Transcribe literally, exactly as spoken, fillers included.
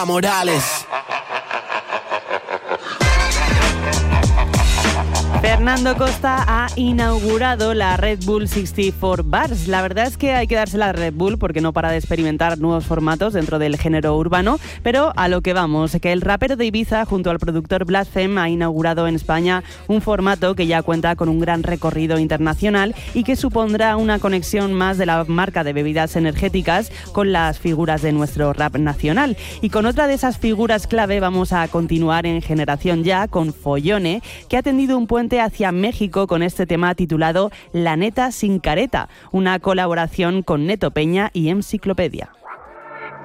Morales. Fernando Costa ha inaugurado la Red Bull sesenta y cuatro Bars. La verdad es que hay que dársela a Red Bull porque no para de experimentar nuevos formatos dentro del género urbano, pero a lo que vamos, que el rapero de Ibiza junto al productor Blasphème ha inaugurado en España un formato que ya cuenta con un gran recorrido internacional y que supondrá una conexión más de la marca de bebidas energéticas con las figuras de nuestro rap nacional. Y con otra de esas figuras clave vamos a continuar en Generación Ya con Follone, que ha tendido un puente hacia México con este tema titulado La Neta Sin Careta, una colaboración con Neto Peña y Enciclopedia.